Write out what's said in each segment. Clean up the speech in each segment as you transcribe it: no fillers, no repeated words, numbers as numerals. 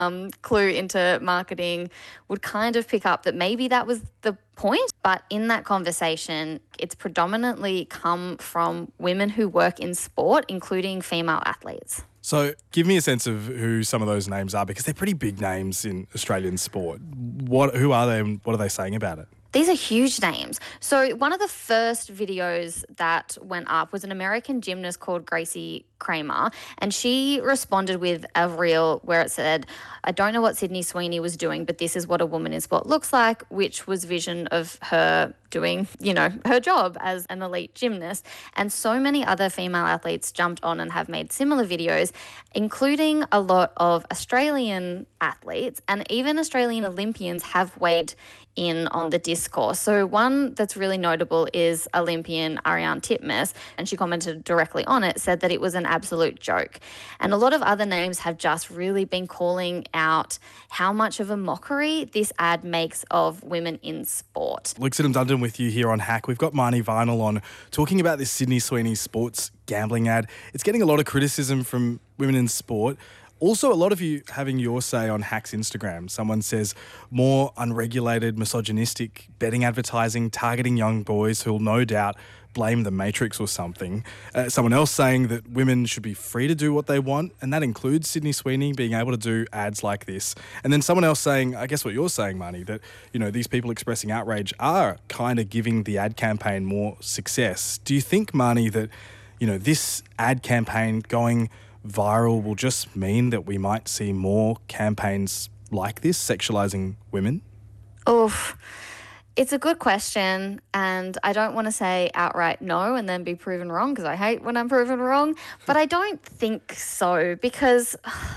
clue into marketing would kind of pick up that maybe that was the point. But in that conversation, it's predominantly come from women who work in sport, including female athletes. So give me a sense of who some of those names are, because they're pretty big names in Australian sport. Who are they and what are they saying about it? These are huge names. So one of the first videos that went up was an American gymnast called Gracie Kramer, and she responded with a reel where it said, "I don't know what Sydney Sweeney was doing, but this is what a woman in sport looks like," which was vision of her doing, her job as an elite gymnast. And so many other female athletes jumped on and have made similar videos, including a lot of Australian athletes, and even Australian Olympians have weighed in on the discourse. So one that's really notable is Olympian Ariarne Titmus, and she commented directly on it, said that it was an absolute joke. And a lot of other names have just really been calling out how much of a mockery this ad makes of women in sport. Luke Siddham-Dundon with you here on Hack. We've got Marnie Vinyl on talking about this Sydney Sweeney sports gambling ad. It's getting a lot of criticism from women in sport. Also, a lot of you having your say on Hack's Instagram. Someone says more unregulated, misogynistic betting advertising targeting young boys who'll no doubt blame the Matrix or something. Someone else saying that women should be free to do what they want, and that includes Sydney Sweeney being able to do ads like this. And then someone else saying, I guess what you're saying, Marnie, that these people expressing outrage are kind of giving the ad campaign more success. Do you think, Marnie, that this ad campaign going viral will just mean that we might see more campaigns like this, sexualising women? Oof. It's a good question, and I don't want to say outright no and then be proven wrong, because I hate when I'm proven wrong, but I don't think so, because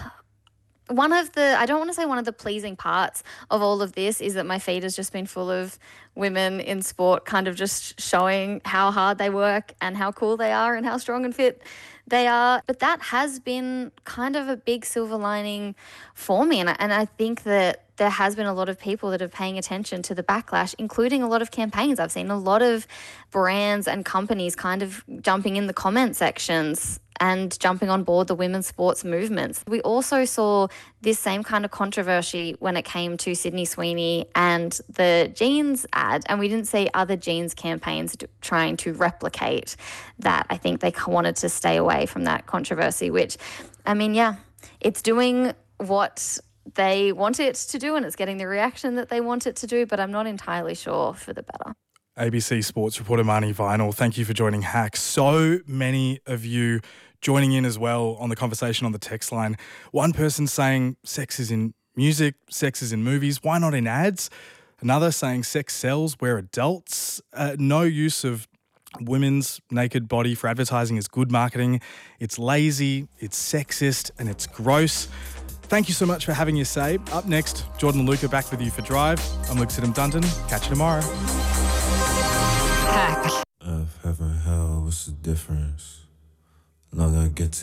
I don't want to say one of the pleasing parts of all of this is that my feed has just been full of women in sport kind of just showing how hard they work and how cool they are and how strong and fit they are. But that has been kind of a big silver lining for me. And I think that there has been a lot of people that are paying attention to the backlash, including a lot of campaigns. I've seen a lot of brands and companies kind of jumping in the comment sections and jumping on board the women's sports movements. We also saw this same kind of controversy when it came to Sydney Sweeney and the jeans ad, and we didn't see other jeans campaigns trying to replicate that. I think they wanted to stay away from that controversy, which, it's doing what they want it to do and it's getting the reaction that they want it to do, but I'm not entirely sure for the better. ABC Sports reporter Marnie Vinyl, thank you for joining Hack. So many of you joining in as well on the conversation on the text line. One person saying sex is in music, sex is in movies, why not in ads? Another saying sex sells, we're adults. No use of women's naked body for advertising is good marketing. It's lazy, it's sexist, and it's gross. Thank you so much for having your say. Up next, Jordan and Luca back with you for Drive. I'm Luke Siddham-Dundon. Catch you tomorrow. Hack. Earth, heaven, hell, what's the difference? Love that gets